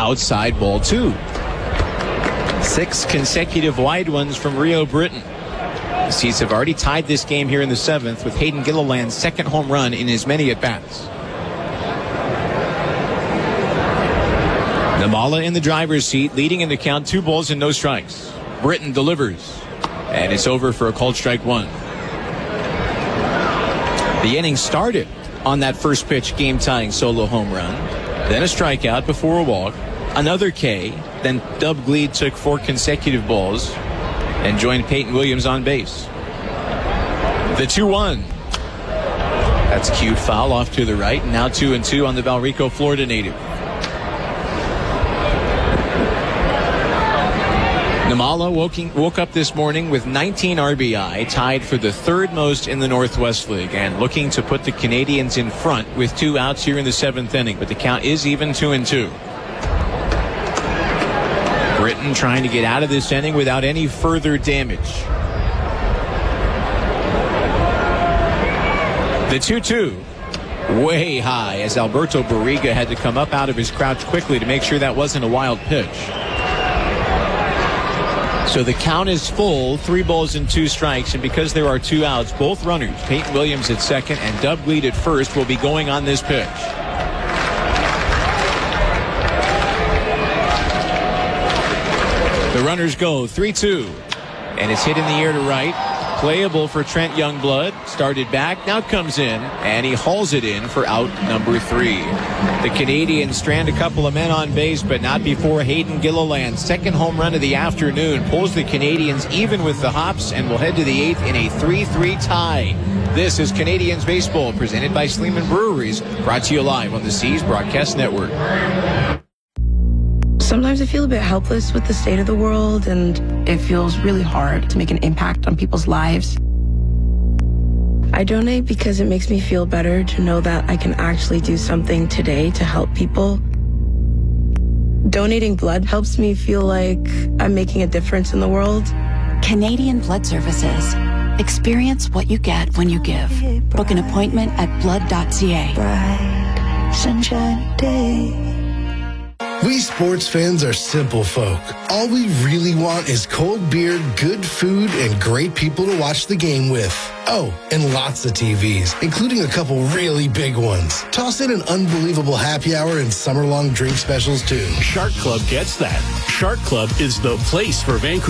outside ball 2. 6 consecutive wide ones from Rio Britton. The Seas have already tied this game here in the 7th with Hayden Gilliland's second home run in as many at-bats. Namala in the driver's seat, leading in the count, 2 balls and no strikes. Britton delivers, and it's over for a called strike 1. The inning started on that first pitch game-tying solo home run, then a strikeout before a walk, another K, then Dub Gleed took 4 consecutive balls and joined Peyton Williams on base. The 2-1. That's a cute foul off to the right, and now 2-2 on the Valrico, Florida native. Namala woke up this morning with 19 RBI, tied for the 3rd most in the Northwest League, and looking to put the Canadians in front with 2 outs here in the 7th inning, but the count is even 2-2. Britton trying to get out of this inning without any further damage. The 2-2 way high as Alberto Barriga had to come up out of his crouch quickly to make sure that wasn't a wild pitch. So the count is full, 3 balls and 2 strikes, and because there are 2 outs, both runners, Peyton Williams at second and Dub Gleed at first, will be going on this pitch. The runners go 3-2, and it's hit in the air to right. Playable for Trent Youngblood. Started back, now comes in, and he hauls it in for out number 3. The Canadians strand a couple of men on base, but not before Hayden Gilliland's second home run of the afternoon pulls the Canadians even with the hops and will head to the 8th in a 3-3 tie. This is Canadians Baseball, presented by Sleeman Breweries, brought to you live on the Seas Broadcast Network. Sometimes I feel a bit helpless with the state of the world, and it feels really hard to make an impact on people's lives. I donate because it makes me feel better to know that I can actually do something today to help people. Donating blood helps me feel like I'm making a difference in the world. Canadian Blood Services. Experience what you get when you give. Book an appointment at blood.ca. Bright sunshine day. We sports fans are simple folk. All we really want is cold beer, good food, and great people to watch the game with. Oh, and lots of TVs, including a couple really big ones. Toss in an unbelievable happy hour and summer-long drink specials, too. Shark Club gets that. Shark Club is the place for Vancouver.